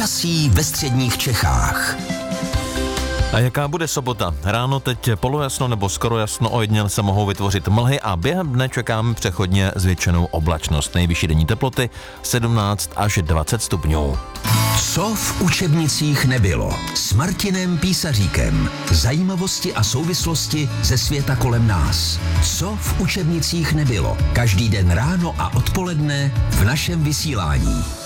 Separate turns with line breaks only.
Počasí ve středních Čechách.
A jaká bude sobota? Ráno teď polojasno nebo skoro jasno, ojediněle se mohou vytvořit mlhy a během dne čekáme přechodně zvětšenou oblačnost. Nejvyšší denní teploty 17 až 20 stupňů.
Co v učebnicích nebylo? S Martinem Písaříkem. Zajímavosti a souvislosti ze světa kolem nás. Co v učebnicích nebylo? Každý den ráno a odpoledne v našem vysílání.